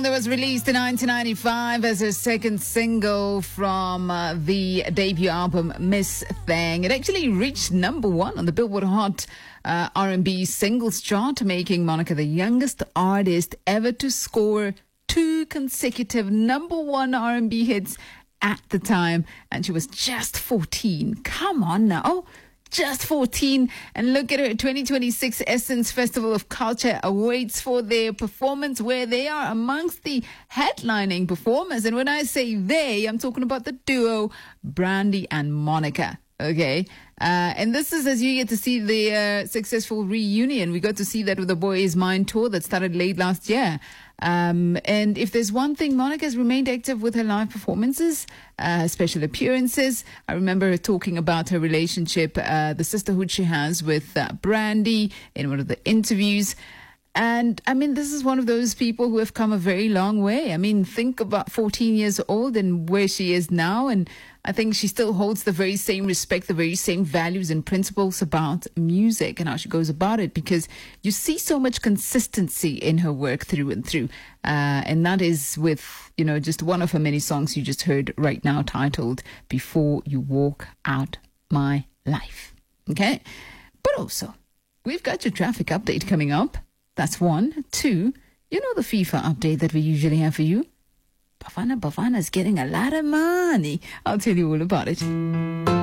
That was released in 1995 as her second single from the debut album Miss Thing. It actually reached number one on the Billboard Hot R&B Singles Chart, making Monica the youngest artist ever to score 2 consecutive number one R&B hits at the time. And she was just 14. Come on now. Just 14, and look at her. 2026 Essence Festival of Culture awaits for their performance, where they are amongst the headlining performers. And when I say they, I'm talking about the duo Brandy and Monica. Okay. And this is as you get to see the successful reunion. We got to see that with the Boy Is Mine tour that started late last year. And if there's one thing, Monica has remained active with her live performances, special appearances. I remember her talking about her relationship, the sisterhood she has with Brandy in one of the interviews. And I mean, this is one of those people who have come a very long way. I mean, think about 14 years old and where she is now. And I think she still holds the very same respect, the very same values and principles about music and how she goes about it, because you see so much consistency in her work through and through. And that is with, just one of her many songs you just heard right now, titled Before You Walk Out My Life. Okay. But also, we've got your traffic update coming up. That's 1. 2, the FIFA update that we usually have for you. Bafana is getting a lot of money. I'll tell you all about it.